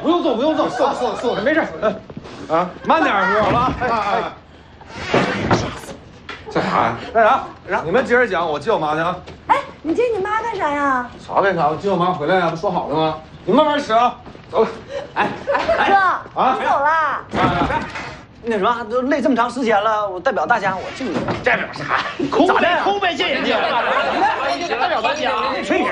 不用坐，不用坐，坐，没事。啊，慢点，好吧？哎。在啥？你们接着讲，我接我妈去啊。 哎，你接你妈干啥呀？ 啥干啥？我接我妈回来呀，不说好了吗？你慢慢吃啊。走了。 哎，哥，你走啦？ 那什么，都累这么长时间了，我代表大家，我敬你。 代表啥？空杯敬人家。代表大家。吹